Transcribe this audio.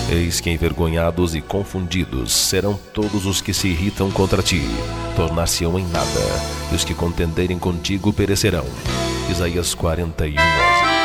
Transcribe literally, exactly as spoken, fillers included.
Eis que envergonhados e confundidos serão todos os que se irritam contra ti, tornar-se-ão em nada, e os que contenderem contigo perecerão. Isaías quarenta e um.